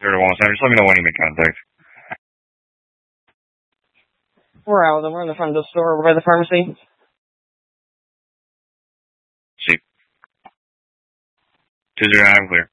Just let me know when you make contact. We're out. We're in the front of the store. We're by the pharmacy. See. 209, clear.